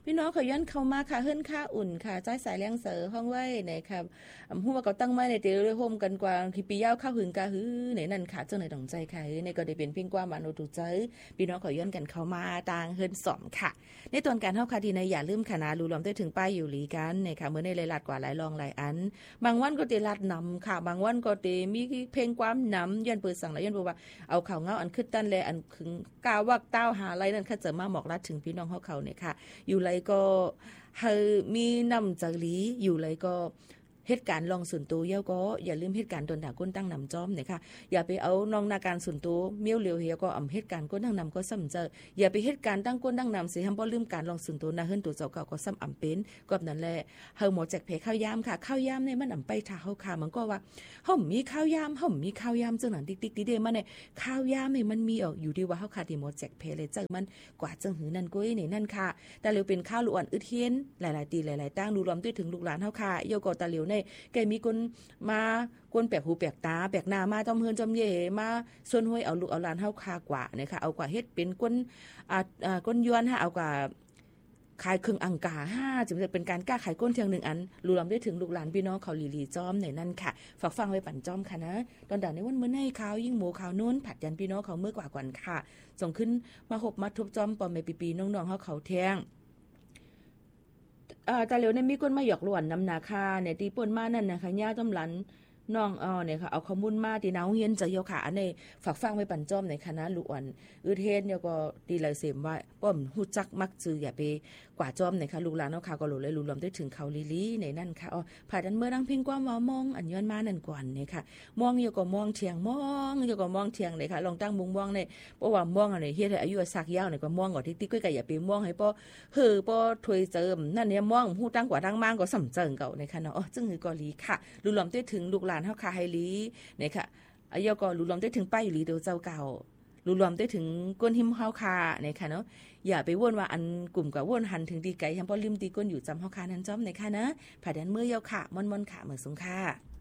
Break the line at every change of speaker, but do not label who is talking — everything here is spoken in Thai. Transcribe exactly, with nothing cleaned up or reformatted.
พี่น้องเขาย้อนเข้ามาค่ะเฮิรนค่าอุ่นค่ะใจสายแรงเสือห้องไว้ไหนครับอำฮู้ว่าก็ตั้งไว้ในเตเรโฮมกันกว่าที่ปียาวเข้าหึงกะหือไหนนั่นค่ะจังไหนต้องใจค่ะในก็ได้เป็นเพียงกว่ามาโนตุใจพี่น้องเขาย้อนกันเข้ามาต่างเฮิรนสอมค่ะในตอนการเฮาค่ะที่ในอย่าลืมค่ะนะรู้ล้อมได้ถึงป้ายอยู่หลีกันในค่ะเมื่อในหลายๆกว่าหลายรองหลายอันบางวันก็ได้ลัดนำค่ะบางวันก็ได้มีเพลงความนำย้อนเปิดสั่งแล้วย้อนบอกว่าเอาข่าวเงาอันขึ้นตั้นแลอันขึงกาวักต้าวหาอะไรนั่นค่ะจะมาบอกรัดถึงพี่น้องเฮาเขาเนี่ยค่ะอยู่ไรก็เฮามีนำจากลีอยู่ไรก็เหตุการณ์ลองส่วนตัวเย้าก็อย่าลืมเหตุการณ์ตนด่าก้นตั้งนำจอมเนี่ยค่ะอย่าไปเอาน้องนาการส่วนตัวเมี้ยวเหลียวเฮียก็อำเหตุการณ์ก้นตั้งนำก็ซ้ำเจออย่าไปเหตุการณ์ตั้งก้นตั้งนำสิห้ามบ่ลืมการลองส่วนตัวนะเฮิรนตัวเจ้าเก่าก็ซ้ำอำเป็นก็แบบนั้นแหละเฮาหมอแจกเพข้าวยามค่ะข้าวยามเนี่ยมันอำไปท่าเฮาค่ะมันก็ว่าเฮามีข้าวยามเฮามีข้าวยามจังนั้นติ๊กๆๆเด้มันเนี่ยข้าวยามนี่มันมีออกอยู่ที่ว่าเฮาค่ะที่หมอแจกเพเลยจังมันกว่าจังหือนั่นก้อยนี่นั่นค่ะแต่เหลียวเป็นข้าวล้วนอึดเฮียนหลายๆตีหลายๆตั้งดูรวมด้วยถึงลูกหลานเฮาค่ะโยกตาเหลียวเนี่ยแกมีคนมากวนแปลกหูแปลกตาแปลกหน้ามาจอมเฮือนจอมเย่มาส่วนห้วยเอาลูกเอาหลานเฮาคากว่านะคะเอากว่าเฮ็ดเป็นก้นอ่าอ่าก้นยวนฮะเอากว่าขายเครื่องอังกาห้าจึงจะเป็นการกล้าขายก้นเทียงหนึ่งอันรู้ลำได้ถึงลูกหลานพี่น้องเขาหลีหลีจอมในนั่นค่ะฝากฟังไว้ปั่นจอมค่ะนะตอนด่าในวันเมื่อในข่าวยิ่งหมูข่าวนู้นผัดยันพี่น้องเขาเมื่อกว่ากว่าค่ะส่งขึ้นมาหบมาทุบจอมปอมไปปีๆน้องๆเขาเขาแทงอ่าแต่เหลียวเนี่ยมีคนมาหยอกล้วนนำนาคาเนี่ยตีป่นมานั่นนะคะย่าจอมหลันน้องอ๋อเนี่ยค่ะเอาข้อมูลมาที่น้าเฮียนจะเยาค่ะอันนี้ฝากฟังไว้ปั่นจอมในคณะลูกอ่อนอือเทศเนี่ยก็ดีเลยเสมว่าป้อมฮู้จักมักจืออย่าไปกว่าจอมในค่ะลูกหลานเนาะค่ะก็หลุเลยรู้รวมได้ถึงเขาลีลีในนั่นค่ะอ๋อผ่าดันเมื่อดังเพ่งความว่ามองอันย้อนมานั่นก่อนเนี่ยค่ะมองอยู่ก็มองเถียงมองอยู่ก็มองเถียงเลยค่ะลองตั้งมุงมองเนี่ยเพราะว่ามองอันนี้เฮ็ดให้อายุสักยาวเนี่ยก็มองก็ติ๊กๆก็อย่าไปมองให้ป้อเฮ้อป้อถวยเจิมนั่นเนี่ยมองฮู้ตั้งกว่าตั้งมางก็สำเจิงเก่าในค่ะเนาะอ๋อจึงหือก็ลีค่ะรู้รวมได้ถึงลูกหลานเฮาค่ะให้ลีเนี่ยค่ะอายก็รู้รวมได้ถึงป้ายอยู่ลีเดียวเจ้าเก่ารู้รวมได้ถึงก้นหิมเฮาคาเนี่ยค่ะเนาะอย่าไปว่นว่าอันกลุ่มกับว่นหันถึงตีไก่ทำพอลืมตีก้นอยู่จำเฮาคานั้นจ้อมเนี่ยค่ะนะผ่าดันเมื่อเยาค่ะม่อนๆค่ะเหมือนสงค่ะ